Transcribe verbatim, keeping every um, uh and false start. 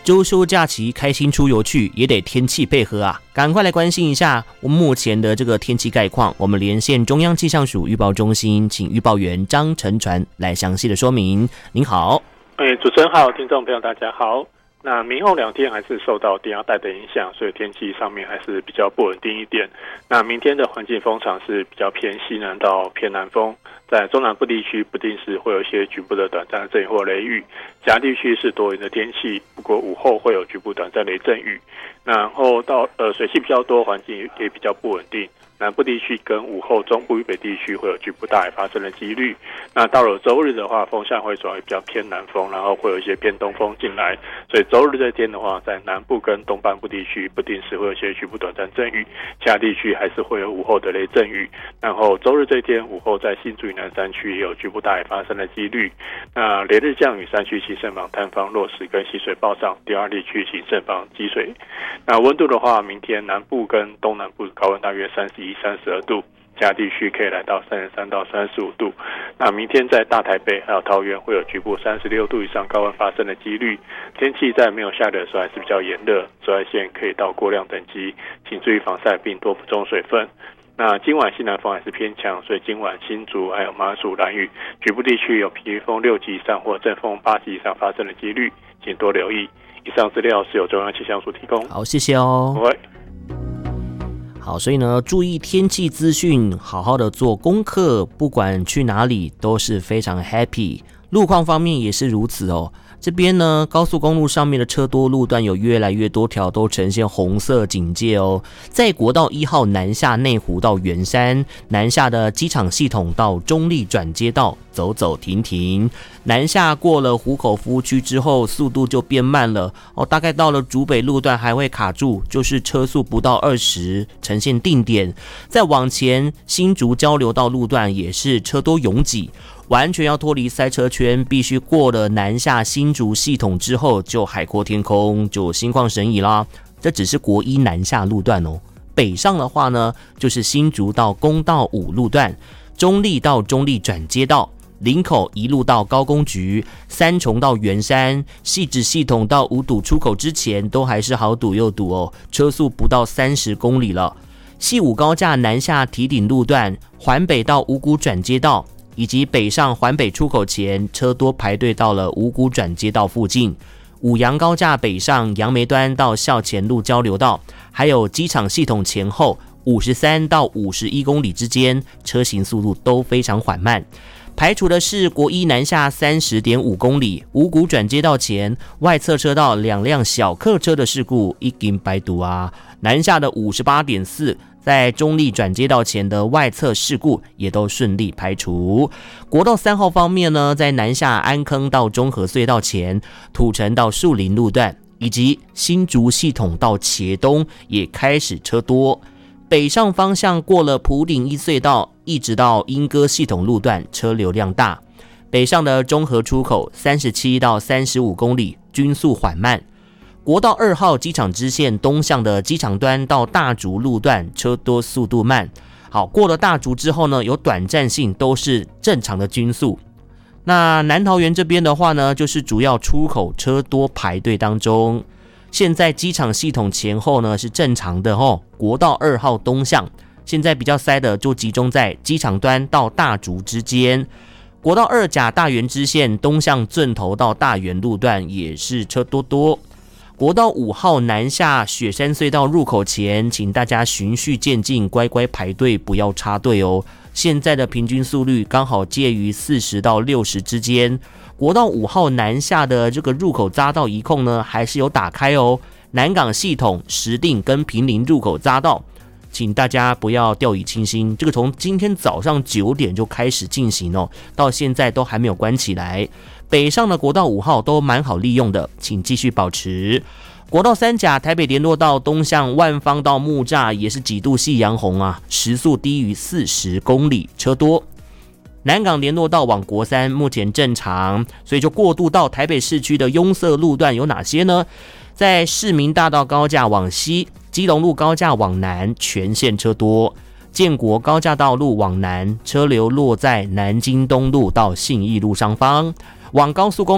周休假期开心出游去，也得天气配合啊！赶快来关心一下我们目前的这个天气概况。我们连线中央气象署预报中心，请预报员张承传来详细的说明。您好。 哎，主持人好，听众朋友大家好。那明后两天还是受到低压带的影响，所以天气上面还是比较不稳定一点。那明天的环境风场是比较偏西南到偏南风，在中南部地区不定时会有一些局部的短暂阵雨或雷雨，其他地区是多云的天气，不过午后会有局部短暂雷阵雨。然后到呃水汽比较多，环境也比较不稳定。南部地区跟午后中部以北地区会有局部大海发生的几率。那到了周日的话，风向会转为比较偏南风，然后会有一些偏东风进来，所以周日这天的话，在南部跟东半部地区不定时会有一些局部短暂阵雨，其他地区还是会有午后的雷阵雨。然后周日这天午后，在新竹以南山区也有局部大海发生的几率。那连日降雨，山区请慎防塌方、落石跟溪水暴涨，第二地区请慎防积水。那温度的话，明天南部跟东南部高温大约三十一、三十二度，其他地区可以来到三十三到三十五度。那明天在大台北还有桃园会有局部三十六度以上高温发生的几率。天气在没有下雨的时候还是比较炎热，紫外线可以到过量等级，请注意防晒并多补充水分。那今晚西南风还是偏强，所以今晚新竹还有马祖、兰屿局部地区有疲风六级以上或阵风八级以上发生的几率，请多留意。以上资料是由中央气象署提供。 好，谢谢哦。好，所以呢，注意天气资讯，好好的做功课，不管去哪里都是非常 happy。路况方面也是如此哦。这边呢，高速公路上面的车多路段有越来越多条都呈现红色警戒哦。在国道一号南下内湖到圆山，南下的机场系统到中立转接道走走停停，南下过了湖口服务区之后，速度就变慢了哦。大概到了竹北路段还会卡住，就是车速不到二十，呈现定点。再往前，新竹交流道路段也是车多拥挤。完全要脱离塞车圈，必须过了南下新竹系统之后，就海阔天空，就心旷神怡啦。这只是国一南下路段哦，北上的话呢，就是新竹到公道五路段，中立到中立转接道，林口一路到高工局，三重到圆山，汐止系统到五堵出口之前，都还是好堵又堵哦，车速不到三十公里了。汐五高架南下堤顶路段，环北到五股转接道。以及北上环北出口前，车多排队到了五股转接道附近。五杨高架北上杨梅端到校前路交流道，还有机场系统前后五十三到五十一公里之间，车行速度都非常缓慢。排除的是国一南下 三十点五公里，五股转接道前外侧车道两辆小客车的事故已经排除啊。南下的 五十八点四，在中立转接道前的外侧事故也都顺利排除。国道三号方面呢，在南下安坑到中和隧道前，土城到树林路段，以及新竹系统到茄东也开始车多。北上方向过了埔顶一隧道，一直到莺歌系统路段，车流量大。北上的中和出口三十七到三十五公里，均速缓慢。国道二号机场支线东向的机场端到大竹路段，车多速度慢。好，过了大竹之后呢，有短暂性，都是正常的均速。那南桃园这边的话呢，就是主要出口车多排队当中。现在机场系统前后呢是正常的哦。国道二号东向，现在比较塞的就集中在机场端到大竹之间。国道二甲大园支线东向圳头到大园路段也是车多多。国道五号南下雪山隧道入口前，请大家循序渐进，乖乖排队，不要插队哦。现在的平均速率刚好介于四十到六十之间。国道五号南下的这个入口匝道一控呢，还是有打开哦。南港系统、石碇跟坪林入口匝道，请大家不要掉以轻心。这个从今天早上九点就开始进行哦，到现在都还没有关起来。北上的国道五号都蛮好利用的，请继续保持。国道三甲台北联络道东向万方到木栅也是几度夕阳红啊，时速低于四十公里，车多。南港联络道往国三目前正常，所以就过渡到台北市区的拥塞路段有哪些呢？在市民大道高架往西，基隆路高架往南全线车多。建国高架道路往南，车流落在南京东路到信义路上方。往高速公路